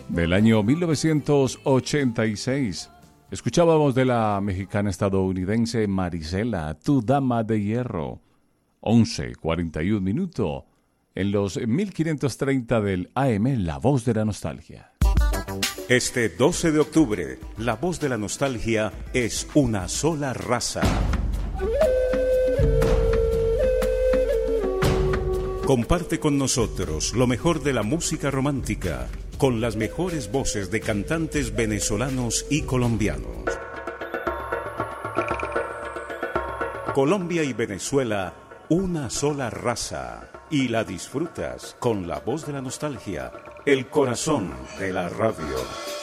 del año 1986. Escuchábamos de la mexicana estadounidense Marisela, Tu Dama de Hierro. 11:41 minutos en los 1530 del AM, La Voz de la Nostalgia. Este 12 de octubre, La Voz de la Nostalgia es una sola raza. Comparte con nosotros lo mejor de la música romántica, con las mejores voces de cantantes venezolanos y colombianos. Colombia y Venezuela, una sola raza. Y la disfrutas con La Voz de la Nostalgia, el corazón de la radio.